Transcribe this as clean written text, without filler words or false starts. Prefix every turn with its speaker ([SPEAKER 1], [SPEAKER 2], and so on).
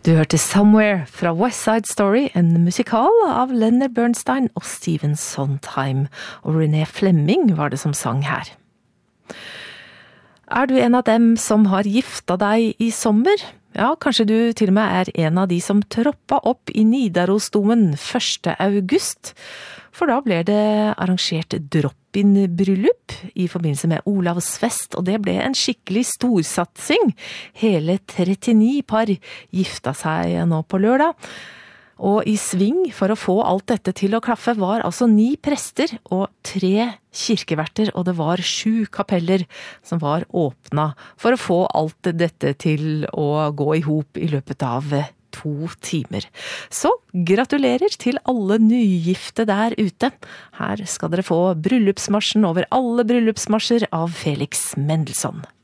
[SPEAKER 1] Du hørte Somewhere fra West Side Story, en musikal av Leonard Bernstein og Stephen Sondheim, og René Fleming var det som sang her. Er du en av dem som har gifta deg i sommer? Ja, kanskje du til og med er en av de som troppa opp i Nidarosdomen 1. august, for da ble det arrangert drop-in-bryllup i forbindelse med Olavsfest, og det ble en skikkelig storsatsing. Hele 39 par gifta seg nå på lørdag. Og i sving for å få alt dette til å klaffe var altså 9 prester og 3 kirkeverter, og det var 7 kapeller som var åpna for å få alt dette til å gå i hop i løpet av 2 timer. Så gratulerer til alle nygifte der ute. Her skal dere få bryllupsmarsjen over alle bryllupsmarsjer av Felix Mendelssohn.